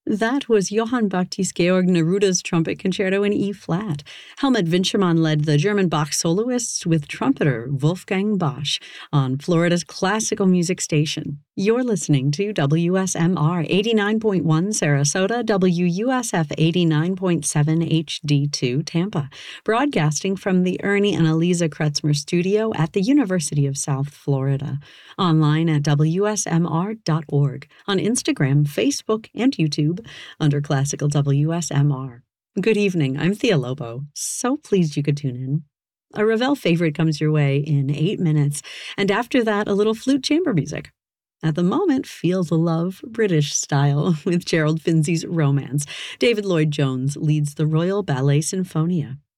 That was Johann Baptist Georg Neruda's Trumpet Concerto in E-flat. Helmut Winchermann led the German Bach soloists with trumpeter Wolfgang Bosch on Florida's classical music station. You're listening to WSMR 89.1 Sarasota, WUSF 89.7 HD2 Tampa, broadcasting from the Ernie and Eliza Kretzmer studio at the University of South Florida. Online at WSMR.org, on Instagram, Facebook, and YouTube under Classical WSMR. Good evening, I'm Thea Lobo. So pleased you could tune in. A Ravel favorite comes your way in 8 minutes, and after that, a little flute chamber music. At the moment, Feel the Love, British style, with Gerald Finzi's Romance. David Lloyd-Jones leads the Royal Ballet Sinfonia.